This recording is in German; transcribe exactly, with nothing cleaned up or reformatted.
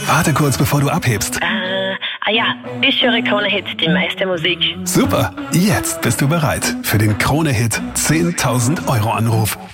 Warte kurz, bevor du abhebst. Äh, ah ja, ich höre Krone-Hit, die meiste Musik. Super, jetzt bist du bereit für den Krone-Hit zehntausend Euro Anruf.